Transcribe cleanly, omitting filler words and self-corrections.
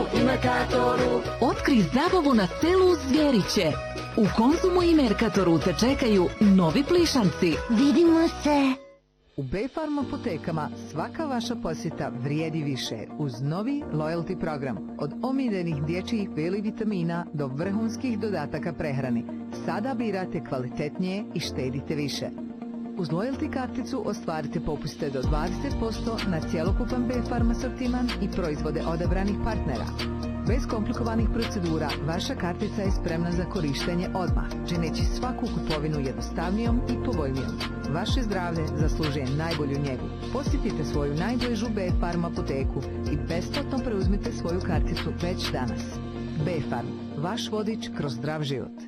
i Mercatoru. Otkri zabavu na selu Zvjeriće. U Konzumu i Mercatoru te čekaju novi plišanci. Vidimo se! U B-Farm apotekama svaka vaša posjeta vrijedi više uz novi loyalty program. Od omiljenih dječjih veli vitamina do vrhunskih dodataka prehrani. Sada birate kvalitetnije i štedite više. Uz loyalty karticu ostvarite popuste do 20% na cjelokupan B-Farm asortiman i proizvode odabranih partnera. Bez komplikovanih procedura, vaša kartica je spremna za korištenje odmah, čineći svaku kupovinu jednostavnijom i povoljnijom. Vaše zdravlje zaslužuje najbolju njegu. Posjetite svoju najbližu B-Farm apoteku i besplatno preuzmite svoju karticu već danas. B-Farm, vaš vodič kroz zdrav život.